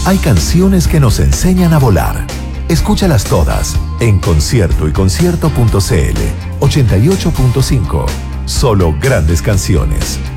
Hay canciones que nos enseñan a volar. Escúchalas todas en Concierto y Concierto.cl 88.5. Solo grandes canciones.